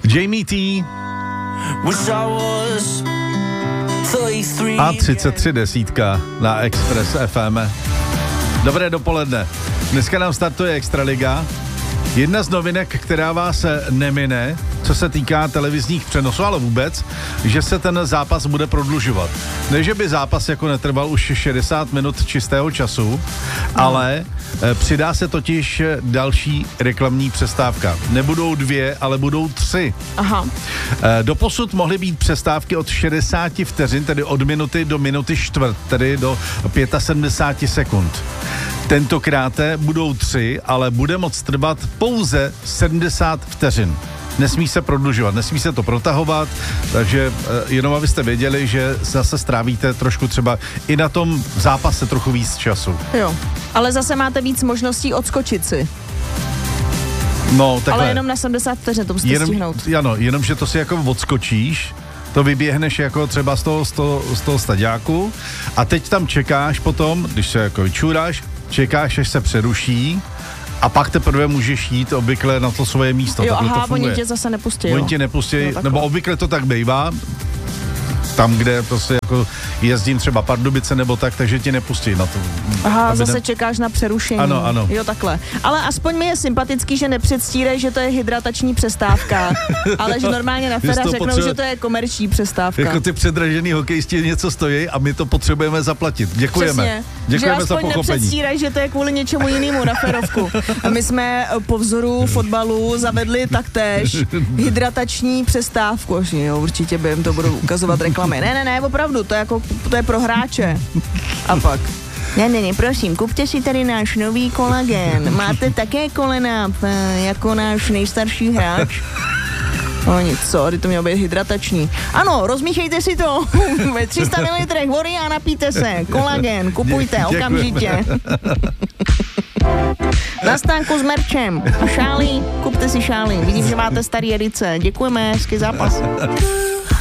Jamie T. A 33 desítka na Express FM. Dobré dopoledne. Dneska nám startuje Extraliga. Jedna z novinek, která vás nemine, co se týká televizních přenosů, ale vůbec, že se ten zápas bude prodlužovat. Ne, že by zápas jako netrval už 60 minut čistého času, ale přidá se totiž další reklamní přestávka. Nebudou 2, ale budou 3. Aha. Doposud mohly být přestávky od 60 vteřin, tedy od minuty do minuty čtvrt, tedy do 75 sekund. Tentokrát budou 3, ale bude moct trvat pouze 70 vteřin. Nesmí se prodlužovat, nesmí se to protahovat, takže jenom abyste věděli, že zase strávíte trošku třeba i na tom zápase trochu víc času. Jo, ale zase máte víc možností odskočit si. No, takhle. Ale jenom na 70 vteřin, to musíte stihnout. Ano, jenom, že to si jako odskočíš, to vyběhneš jako třeba z toho staďáku a teď tam čekáš potom, když se jako vyčůráš, čekáš, až se přeruší a pak teprve můžeš jít obvykle na to svoje místo. Jo, aha, oni tě zase nepustí. Oni tě nepustí, nebo obvykle to tak bývá, tam, kde prostě jako jezdím třeba Pardubice nebo tak, takže ti nepustí na to. Aha, zase čekáš na přerušení. Ano. Jo, takhle. Ale aspoň mi je sympatický, že nepředstírej, že to je hydratační přestávka, ale že normálně na féra řeknou, že to je komerční přestávka. Jako ty předražený hokejisti něco stojí a my to potřebujeme zaplatit. Děkujeme. Přesně. Děkujeme že za pochopení. nepředstírej, že to je kvůli něčemu jinému na férovku. A my jsme po vzoru fotbalu zavedli taktéž hydratační přestávku. Jo, určitě během to budou ukazovat reklamy. Ne, opravdu, to je pro hráče. A pak. Ne, prosím, kupte si tady náš nový kolagen. Máte také kolena jako náš nejstarší hráč? No nic, co, to mělo být hydratační. Ano, rozmíchejte si to ve 300 ml vody a napijte se. Kolagen, kupujte okamžitě. Na stánku s merčem. A šály, kupte si šály. Vidím, že máte starý edice. Děkujeme, hezký zápas.